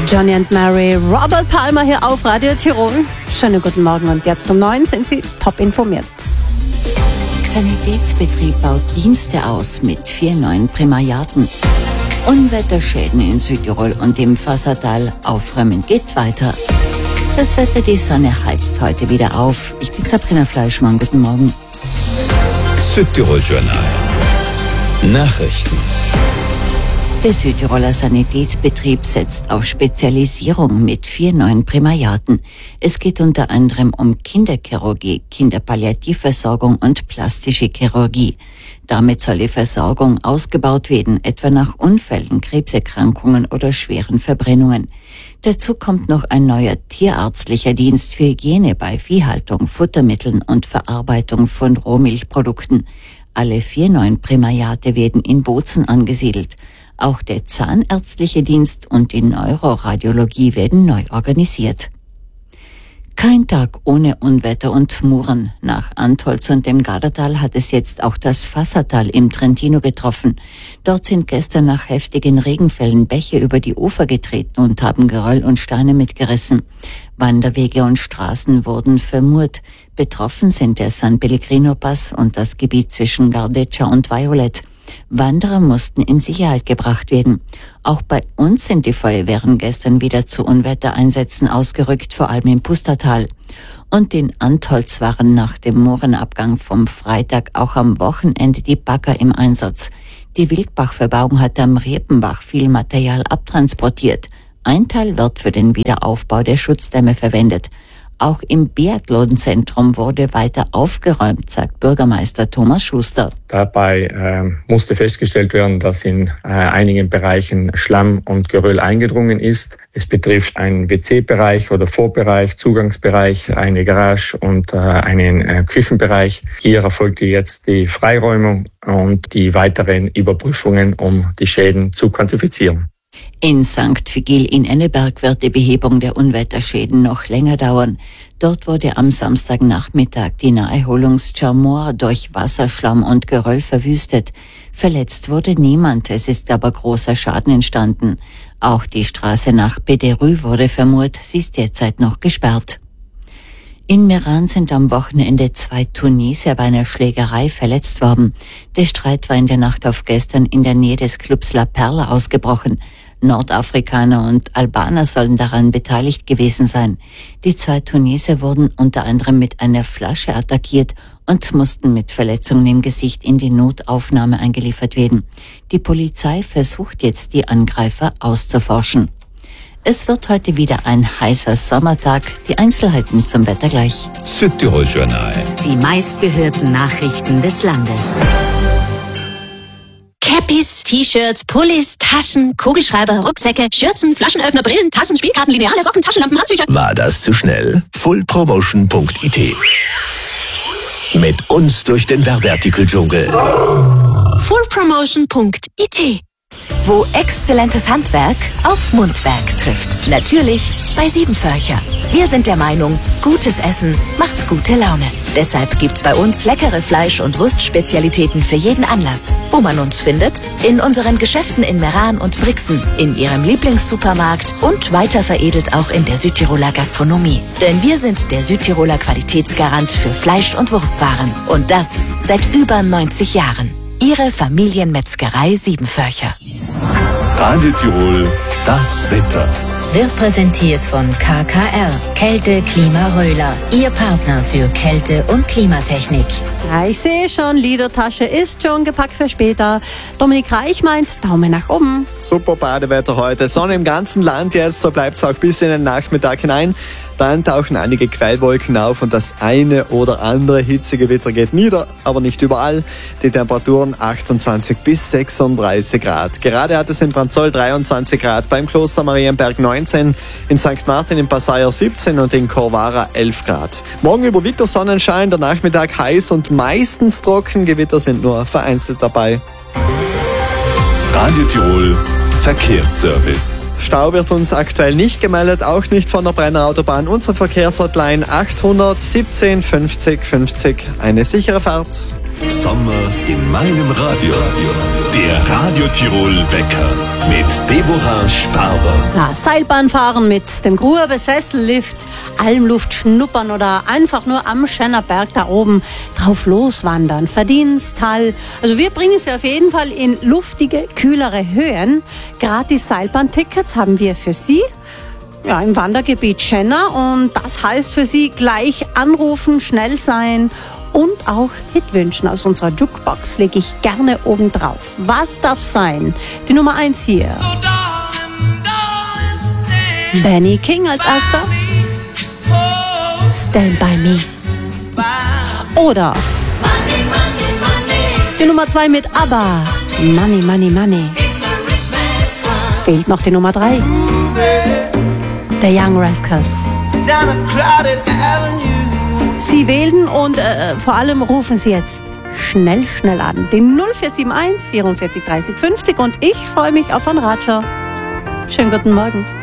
Johnny and Mary, Robert Palmer hier auf Radio Tirol. Schönen guten Morgen und jetzt um 9 sind Sie top informiert. Sanitätsbetrieb baut Dienste aus mit 4 neuen Primariaten. Unwetterschäden in Südtirol und im Fassatal aufräumen geht weiter. Das Wetter, die Sonne heizt heute wieder auf. Ich bin Sabrina Fleischmann, guten Morgen. Südtirol Journal. Nachrichten. Der Südtiroler Sanitätsbetrieb setzt auf Spezialisierung mit 4 neuen Primariaten. Es geht unter anderem um Kinderchirurgie, Kinderpalliativversorgung und plastische Chirurgie. Damit soll die Versorgung ausgebaut werden, etwa nach Unfällen, Krebserkrankungen oder schweren Verbrennungen. Dazu kommt noch ein neuer tierärztlicher Dienst für Hygiene bei Viehhaltung, Futtermitteln und Verarbeitung von Rohmilchprodukten. Alle 4 neuen Primariate werden in Bozen angesiedelt. Auch der zahnärztliche Dienst und die Neuroradiologie werden neu organisiert. Kein Tag ohne Unwetter und Muren. Nach Antholz und dem Gardatal hat es jetzt auch das Fassatal im Trentino getroffen. Dort sind gestern nach heftigen Regenfällen Bäche über die Ufer getreten und haben Geröll und Steine mitgerissen. Wanderwege und Straßen wurden vermurt. Betroffen sind der San Pellegrino Pass und das Gebiet zwischen Gardeccia und Violet. Wanderer mussten in Sicherheit gebracht werden. Auch bei uns sind die Feuerwehren gestern wieder zu Unwettereinsätzen ausgerückt, vor allem im Pustertal. Und in Antholz waren nach dem Moorenabgang vom Freitag auch am Wochenende die Bagger im Einsatz. Die Wildbachverbauung hat am Riepenbach viel Material abtransportiert. Ein Teil wird für den Wiederaufbau der Schutzdämme verwendet. Auch im Biathlonzentrum wurde weiter aufgeräumt, sagt Bürgermeister Thomas Schuster. Dabei musste festgestellt werden, dass in einigen Bereichen Schlamm und Geröll eingedrungen ist. Es betrifft einen WC-Bereich oder Vorbereich, Zugangsbereich, eine Garage und einen Küchenbereich. Hier erfolgte jetzt die Freiräumung und die weiteren Überprüfungen, um die Schäden zu quantifizieren. In St. Vigil in Enneberg wird die Behebung der Unwetterschäden noch länger dauern. Dort wurde am Samstagnachmittag die Naherholungs-Charmoire durch Wasserschlamm und Geröll verwüstet. Verletzt wurde niemand, es ist aber großer Schaden entstanden. Auch die Straße nach Pederü wurde vermurt, sie ist derzeit noch gesperrt. In Meran sind am Wochenende 2 Tunesier bei einer Schlägerei verletzt worden. Der Streit war in der Nacht auf gestern in der Nähe des Clubs La Perla ausgebrochen. Nordafrikaner und Albaner sollen daran beteiligt gewesen sein. Die 2 Tunesier wurden unter anderem mit einer Flasche attackiert und mussten mit Verletzungen im Gesicht in die Notaufnahme eingeliefert werden. Die Polizei versucht jetzt, die Angreifer auszuforschen. Es wird heute wieder ein heißer Sommertag. Die Einzelheiten zum Wetter gleich. Südtirol Journal. Die meistgehörten Nachrichten des Landes. Cappies, T-Shirts, Pullis, Taschen, Kugelschreiber, Rucksäcke, Schürzen, Flaschenöffner, Brillen, Tassen, Spielkarten, Lineale, Socken, Taschenlampen, Handtücher. War das zu schnell? Fullpromotion.it. Mit uns durch den Werbeartikeldschungel. Fullpromotion.it. Wo exzellentes Handwerk auf Mundwerk trifft. Natürlich bei Siebenvölcher. Wir sind der Meinung, gutes Essen macht gute Laune. Deshalb gibt's bei uns leckere Fleisch- und Wurstspezialitäten für jeden Anlass. Wo man uns findet? In unseren Geschäften in Meran und Brixen, in Ihrem Lieblingssupermarkt und weiter veredelt auch in der Südtiroler Gastronomie. Denn wir sind der Südtiroler Qualitätsgarant für Fleisch- und Wurstwaren. Und das seit über 90 Jahren. Ihre Familienmetzgerei Siebenvölcher. Radio Tirol, das Wetter. Wird präsentiert von KKR, Kälte Klima Röhler, Ihr Partner für Kälte- und Klimatechnik. Ja, ich sehe schon, Liedertasche ist schon gepackt für später. Dominik Reich meint, Daumen nach oben. Super Badewetter heute. Sonne im ganzen Land jetzt, so bleibt es auch bis in den Nachmittag hinein. Dann tauchen einige Quellwolken auf und das eine oder andere Hitzegewitter geht nieder, aber nicht überall. Die Temperaturen 28 bis 36 Grad. Gerade hat es in Branzoll 23 Grad, beim Kloster Marienberg 19, in St. Martin im Passaier 17 und in Corvara 11 Grad. Morgen überwiegt der Sonnenschein, der Nachmittag heiß und meistens trocken. Gewitter sind nur vereinzelt dabei. Radio Tirol Verkehrsservice. Stau wird uns aktuell nicht gemeldet, auch nicht von der Brenner Autobahn. Unsere Verkehrshotline 800 17 50 50. Eine sichere Fahrt. Sommer in meinem Radio. Der Radio Tirol Wecker mit Deborah Sparber. Ja, Seilbahn fahren mit dem Gruber Sessellift, Almluft schnuppern oder einfach nur am Schennerberg da oben drauf loswandern. Verdienstal. Also wir bringen Sie auf jeden Fall in luftige, kühlere Höhen. Gratis Seilbahntickets haben wir für Sie. Ja, im Wandergebiet Schenner, und das heißt für Sie gleich anrufen, schnell sein und auch Hitwünschen aus unserer Jukebox lege ich gerne oben drauf. Was darf sein? Die Nummer 1 hier. Benny King als erster. Stand by me. Oder die Nummer 2 mit ABBA. Money, money, money. Fehlt noch die Nummer 3. The Young Rascals. Sie wählen und vor allem rufen Sie jetzt schnell an. Den 0471 44 30 50 und ich freue mich auf ein Ratscher. Schönen guten Morgen.